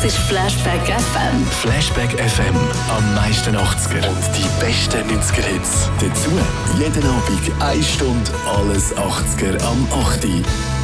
ist Flashback FM. Flashback FM. Am meisten 80er. Und die besten 90er-Hits. Dazu jeden Abend 1 Stunde alles 80er am 8.